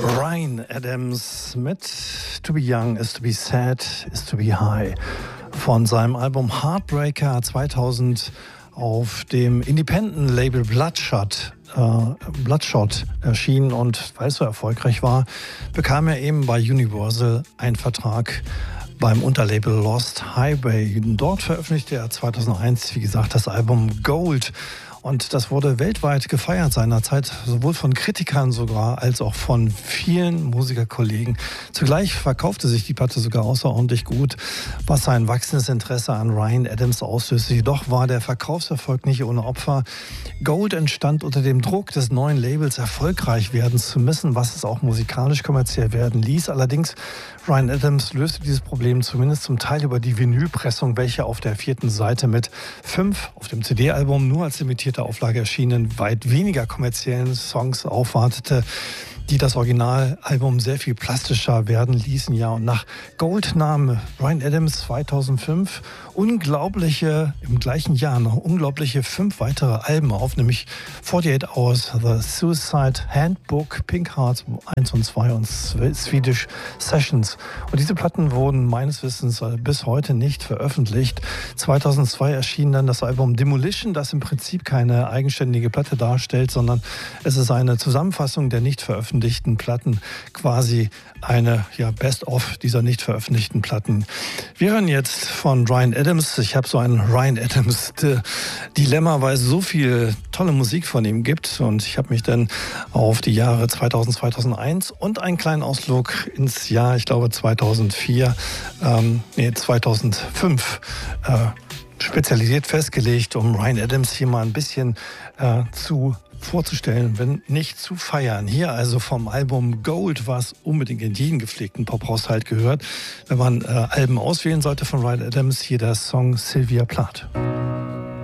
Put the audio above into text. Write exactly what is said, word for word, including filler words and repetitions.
Ryan Adams mit To Be Young is to be Sad is to be High von seinem Album Heartbreaker zweitausend auf dem Independent-Label Bloodshot, äh, Bloodshot erschienen, und weil es so erfolgreich war, bekam er eben bei Universal einen Vertrag beim Unterlabel Lost Highway. Dort veröffentlichte er zweitausendeins, wie gesagt, das Album Gold. Und das wurde weltweit gefeiert seinerzeit, sowohl von Kritikern sogar als auch von vielen Musikerkollegen. Zugleich verkaufte sich die Platte sogar außerordentlich gut, was ein wachsendes Interesse an Ryan Adams auslöste. Jedoch war der Verkaufserfolg nicht ohne Opfer. Gold entstand unter dem Druck des neuen Labels, erfolgreich werden zu müssen, was es auch musikalisch kommerziell werden ließ. Allerdings, Ryan Adams löste dieses Problem zumindest zum Teil über die Vinylpressung, welche auf der vierten Seite mit fünf auf dem C D-Album nur als limitierte Auflage erschienen, weit weniger kommerziellen Songs aufwartete, die das Originalalbum sehr viel plastischer werden ließen. Ja, und nach Gold nahm Ryan Adams zweitausendfünf unglaubliche, im gleichen Jahr noch unglaubliche fünf weitere Alben auf, nämlich forty-eight Hours, The Suicide Handbook, Pink Hearts eins und zwei und Swedish Sessions. Und diese Platten wurden meines Wissens bis heute nicht veröffentlicht. zweitausendzwei erschien dann das Album Demolition, das im Prinzip keine eigenständige Platte darstellt, sondern es ist eine Zusammenfassung der nicht veröffentlichten Platten, quasi eine ja, Best-of dieser nicht veröffentlichten Platten. Wir hören jetzt von Ryan Adams. Ich habe so ein Ryan Adams Dilemma, weil es so viel tolle Musik von ihm gibt, und ich habe mich dann auf die Jahre zweitausend, zweitausendeins und einen kleinen Ausflug ins Jahr, ich glaube zweitausendvier, ähm, nee, zweitausendfünf äh, spezialisiert festgelegt, um Ryan Adams hier mal ein bisschen äh, zu vorzustellen, wenn nicht zu feiern. Hier also vom Album Gold, was unbedingt in jeden gepflegten Pop-Haushalt gehört, wenn man äh, Alben auswählen sollte von Ryan Adams, hier der Song Sylvia Plath.